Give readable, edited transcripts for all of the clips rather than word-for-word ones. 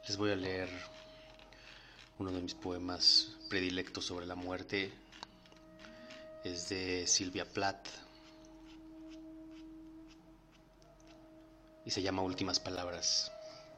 Les voy a leer uno de mis poemas predilectos sobre la muerte. Es de Sylvia Plath y se llama Últimas Palabras.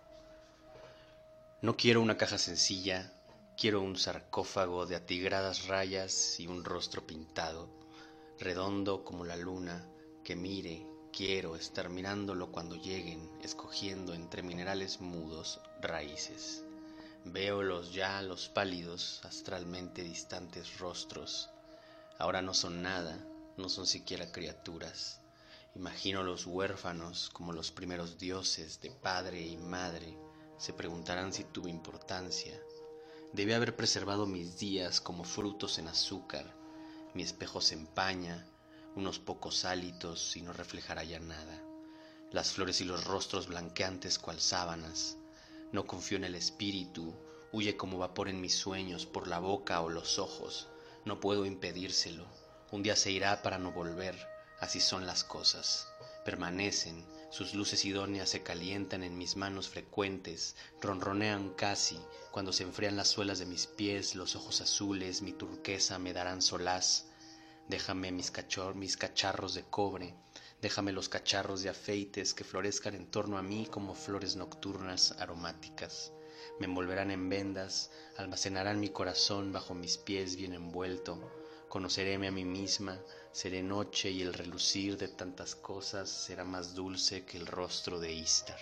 No quiero una caja sencilla, quiero un sarcófago de atigradas rayas y un rostro pintado, redondo como la luna, que mire. Quiero estar mirándolo cuando lleguen, escogiendo entre minerales mudos raíces. Véolos ya, los pálidos, astralmente distantes rostros. Ahora no son nada, no son siquiera criaturas. Imagino los huérfanos como los primeros dioses de padre y madre. Se preguntarán si tuve importancia. Debí haber preservado mis días como frutos en azúcar. Mi espejo se empaña, unos pocos hálitos y no reflejará ya nada. Las flores y los rostros blanqueantes cual sábanas. No confío en el espíritu, huye como vapor en mis sueños por la boca o los ojos. No puedo impedírselo. Un día se irá para no volver. Así son las cosas. Permanecen, sus luces idóneas se calientan en mis manos frecuentes, ronronean casi, cuando se enfrían las suelas de mis pies, los ojos azules, mi turquesa me darán solaz. Déjame mis cacharros de cobre, déjame los cacharros de afeites que florezcan en torno a mí como flores nocturnas aromáticas. Me envolverán en vendas, almacenarán mi corazón bajo mis pies bien envuelto. Conoceréme a mí misma, seré noche y el relucir de tantas cosas será más dulce que el rostro de Istar.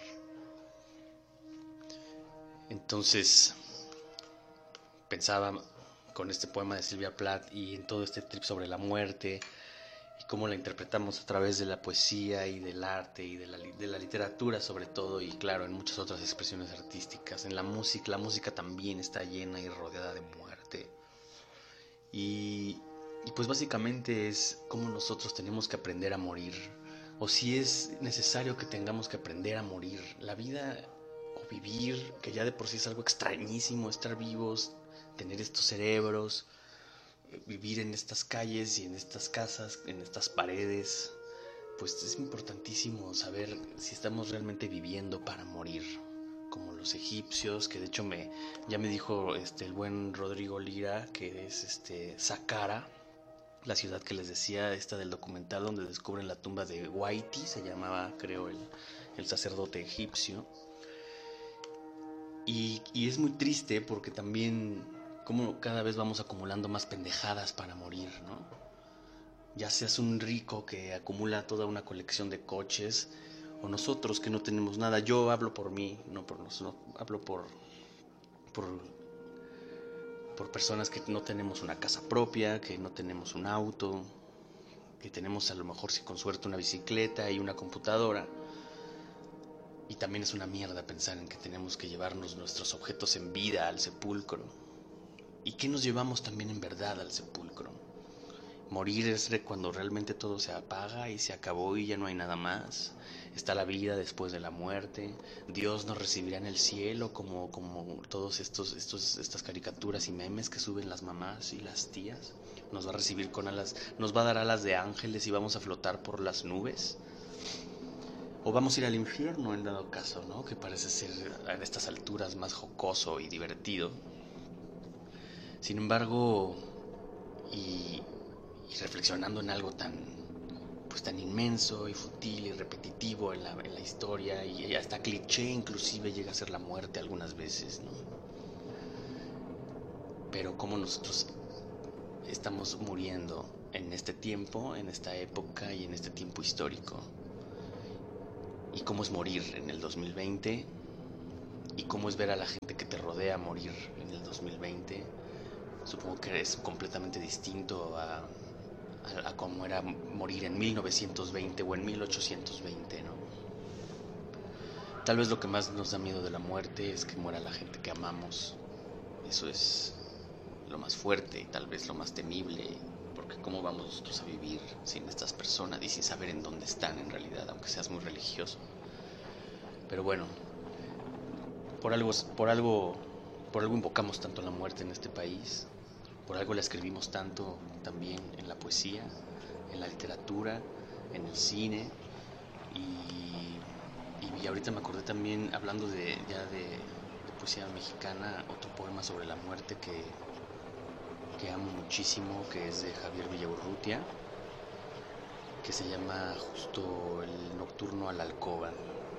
Entonces, pensaba con este poema de Sylvia Plath y en todo este trip sobre la muerte y cómo la interpretamos a través de la poesía y del arte y de la literatura sobre todo, y claro, en muchas otras expresiones artísticas. En la música también está llena y rodeada de muerte. Y pues básicamente es cómo nosotros tenemos que aprender a morir, o si es necesario que tengamos que aprender a morir. La vida o vivir, que ya de por sí es algo extrañísimo, estar vivos, tener estos cerebros, vivir en estas calles y en estas casas, en estas paredes, pues es importantísimo saber si estamos realmente viviendo para morir, como los egipcios, que de hecho ya me dijo el buen Rodrigo Lira, que es Saqqara, la ciudad que les decía, esta del documental donde descubren la tumba de Waiti, se llamaba, creo, el sacerdote egipcio. Y es muy triste porque también como cada vez vamos acumulando más pendejadas para morir, ¿no? Ya seas un rico que acumula toda una colección de coches, o nosotros que no tenemos nada. Yo hablo por mí, hablo por personas que no tenemos una casa propia, que no tenemos un auto, que tenemos a lo mejor, si con suerte, una bicicleta y una computadora. Y también es una mierda pensar en que tenemos que llevarnos nuestros objetos en vida al sepulcro. ¿Y qué nos llevamos también en verdad al sepulcro? Morir es cuando realmente todo se apaga y se acabó y ya no hay nada más. Está la vida después de la muerte. Dios nos recibirá en el cielo como todos estas caricaturas y memes que suben las mamás y las tías. Nos va a recibir con alas, nos va a dar alas de ángeles y vamos a flotar por las nubes. O vamos a ir al infierno en dado caso, ¿no? Que parece ser a estas alturas más jocoso y divertido. Sin embargo, y reflexionando en algo tan inmenso y fútil y repetitivo en la historia, y hasta cliché inclusive llega a ser la muerte algunas veces, ¿no? Pero cómo nosotros estamos muriendo en este tiempo, en esta época y en este tiempo histórico, y cómo es morir en el 2020, y cómo es ver a la gente que te rodea morir en el 2020. Supongo que es completamente distinto a cómo era morir en 1920 o en 1820, ¿no? Tal vez lo que más nos da miedo de la muerte es que muera la gente que amamos. Eso es lo más fuerte y tal vez lo más temible, porque ¿cómo vamos nosotros a vivir sin estas personas y sin saber en dónde están en realidad, aunque seas muy religioso? Pero bueno, por algo invocamos tanto la muerte en este país. Por algo la escribimos tanto también en la poesía, en la literatura, en el cine. Y ahorita me acordé también, hablando de poesía mexicana otro poema sobre la muerte que amo muchísimo, que es de Javier Villaurrutia, que se llama justo El nocturno a la alcoba.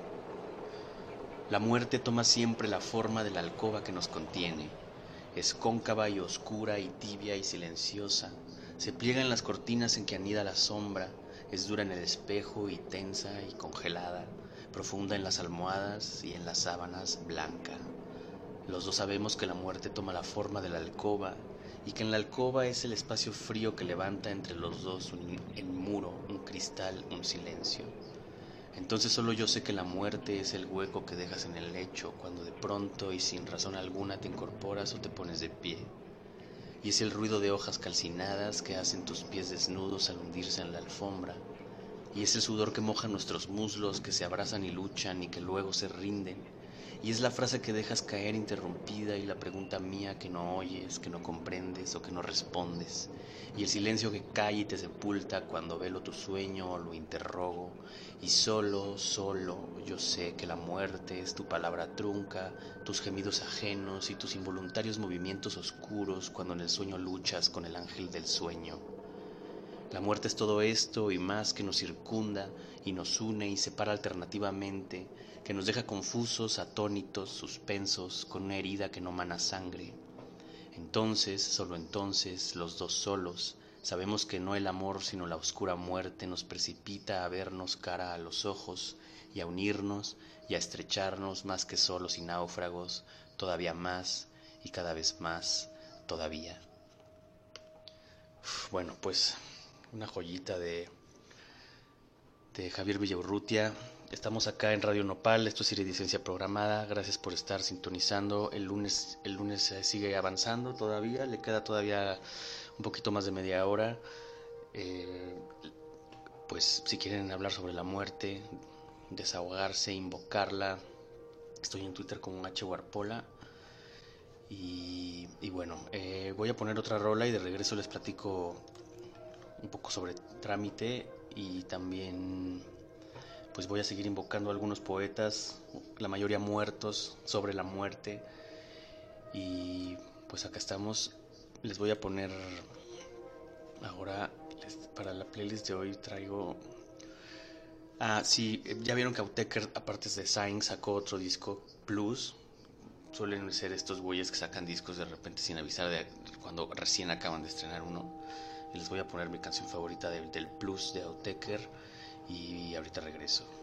La muerte toma siempre la forma de la alcoba que nos contiene. Es cóncava y oscura y tibia y silenciosa. Se pliega en las cortinas en que anida la sombra. Es dura en el espejo y tensa y congelada. Profunda en las almohadas y en las sábanas, blanca. Los dos sabemos que la muerte toma la forma de la alcoba y que en la alcoba es el espacio frío que levanta entre los dos un muro, un cristal, un silencio. Entonces solo yo sé que la muerte es el hueco que dejas en el lecho cuando de pronto y sin razón alguna te incorporas o te pones de pie. Y es el ruido de hojas calcinadas que hacen tus pies desnudos al hundirse en la alfombra. Y es el sudor que moja nuestros muslos que se abrazan y luchan y que luego se rinden. Y es la frase que dejas caer interrumpida y la pregunta mía que no oyes, que no comprendes o que no respondes. Y el silencio que cae y te sepulta cuando velo tu sueño o lo interrogo. Y solo yo sé que la muerte es tu palabra trunca, tus gemidos ajenos y tus involuntarios movimientos oscuros cuando en el sueño luchas con el ángel del sueño. La muerte es todo esto y más que nos circunda y nos une y separa alternativamente, que nos deja confusos, atónitos, suspensos, con una herida que no mana sangre. Entonces, solo entonces, los dos solos, sabemos que no el amor sino la oscura muerte nos precipita a vernos cara a los ojos y a unirnos y a estrecharnos más que solos y náufragos, todavía más y cada vez más, todavía. Bueno, pues una joyita de Javier Villaurrutia. Estamos acá en Radio Nopal, esto es Iridicencia Programada. Gracias por estar sintonizando. El lunes sigue avanzando todavía, le queda todavía un poquito más de media hora. Pues si quieren hablar sobre la muerte, desahogarse, invocarla, estoy en Twitter como H. Warpola. Y bueno, voy a poner otra rola y de regreso les platico un poco sobre Trámite y también pues voy a seguir invocando a algunos poetas, la mayoría muertos, sobre la muerte. Y pues acá estamos. Les voy a poner ahora, para la playlist de hoy traigo... sí, ya vieron que Autechre, aparte de Sign, sacó otro disco, Plus. Suelen ser estos güeyes que sacan discos de repente sin avisar de cuando recién acaban de estrenar uno. Y les voy a poner mi canción favorita del Plus de Autechre y ahorita regreso.